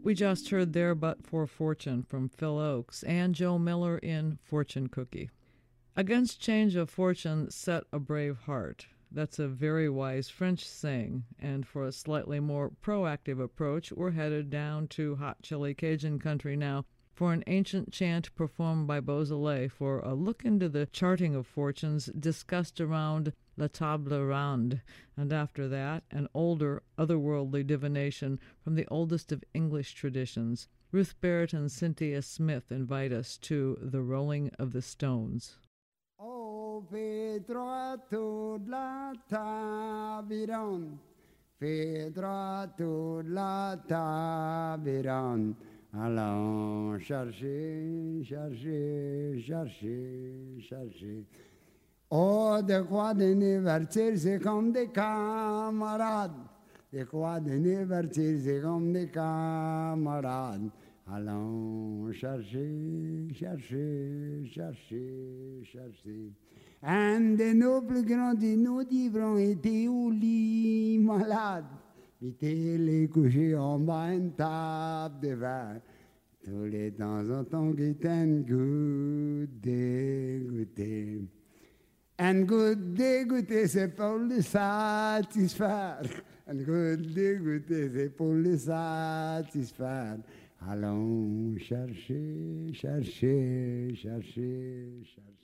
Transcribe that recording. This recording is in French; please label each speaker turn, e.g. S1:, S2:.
S1: We just heard There But for Fortune from Phil Oakes and Joe Miller in Fortune Cookie. Against change of fortune set a brave heart. That's a very wise French saying, and for a slightly more proactive approach, we're headed down to hot chili Cajun country now for an ancient chant performed by Beausoleil for a look into the charting of fortunes discussed around La Table Ronde, and after that, an older, otherworldly divination from the oldest of English traditions. Ruth Barrett and Cynthia Smith invite us to The Rolling of the Stones.
S2: Oh, Pedro à toute la table ronde, Pedro à toute la table ronde. Allons chercher, chercher, chercher, chercher. Oh, de quoi d'anniversaire, c'est comme des camarades. De quoi d'anniversaire, c'est comme des camarades. Allons chercher, chercher, chercher, chercher. Un de nos plus grands dinosaures était au lit malade. Vite les coucher en bas une table de verre. Tous les temps en temps qui t'en goûter, goûter. Un goûter, c'est pour le satisfaire. Un goûter, c'est pour le satisfaire. Allons chercher, chercher, chercher, chercher.